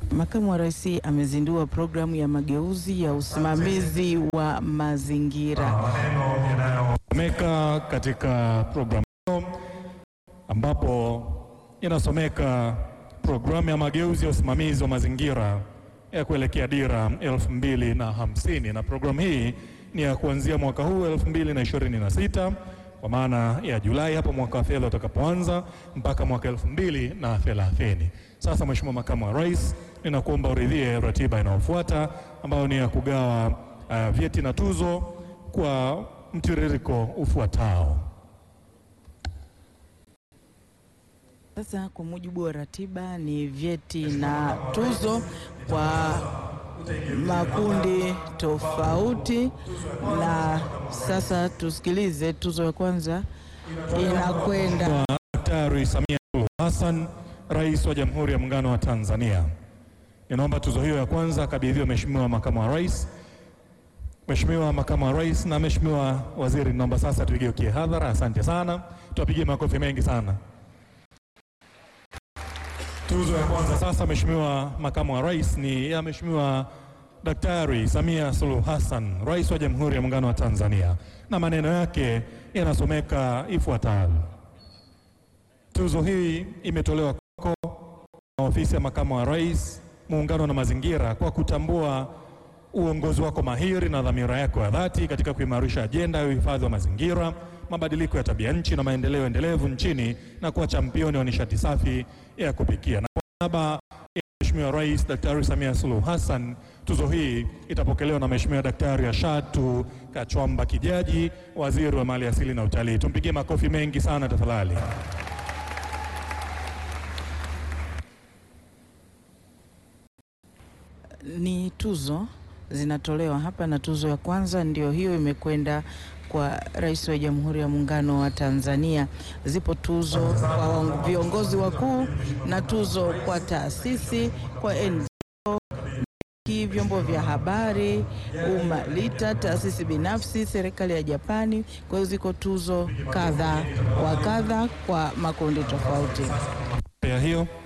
Makamu wa Rais amezindua programu ya mageuzi ya usimamizi wa mazingira. Meka katika programu ambapo inasomeka programu ya mageuzi ya usimamizi wa mazingira ya kuelekea dira 2050, na programu hii ni ya kuanzia mwaka huu 2026 kwa maana ya Julai hapo mwaka wa fedha utakapoanza mpaka mwaka 2030. Sasa Mheshimiwa Makamu wa Rais, ninakuomba uridhie ratiba inayofuata ambayo ni ya kugawa vyeti na tuzo kwa mtiririko ufuatao. Sasa kwa mujibu wa ratiba ni vyeti na tuzo kwa makundi tofauti, na sasa tusikilize tuzo ya kwanza inakwenda Daktari Samia Suluhu Hassan, Rais wa Jamhuri ya Muungano wa Tanzania. Ninaomba tuzo hiyo ya kwanza akabidhiwe Mheshimiwa Makamu wa Rais. Mheshimiwa Makamu wa Rais na Mheshimiwa Waziri, naomba sasa tuigeukie hadhara. Asante sana, tuwapigie makofi mengi sana. Tuzo ya kwanza sasa, Mheshimiwa Makamu wa Rais, ni ya Mheshimiwa Daktari Samia Suluhu Hassan, Rais wa Jamhuri ya Muungano wa Tanzania, na maneno yake yanasomeka ifuatavyo. Tuzo hii imetolewa kwako na Ofisi ya Makamu wa Rais, Muungano na Mazingira, kwa kutambua uongozi wako mahiri na dhamira yako ya dhati katika kuimarisha ajenda ya uhifadhi wa mazingira, mabadiliko ya tabia nchi na maendeleo endelevu nchini, na kuwa championi wa nishati safi ya kupikia. Na kwa niaba ya Mheshimiwa Rais Daktari Samia Suluhu Hassan, tuzo hii itapokelewa na Mheshimiwa Daktari Ashatu Kachwamba Kijaji, Waziri wa Mali Asili na Utalii. Tumpigie makofi mengi sana tafadhali. Ni tuzo zinatolewa hapa, na tuzo ya kwanza ndio hiyo imekwenda kwa Rais wa Jamhuri ya Muungano wa Tanzania. Zipo tuzo kwa viongozi wakuu na tuzo kwa taasisi, kwa NGO, vyombo vya habari, UMALITA, taasisi binafsi, serikali ya Japani. Kwa hiyo ziko tuzo kadha wa kadha kwa makundi tofauti. Hiyo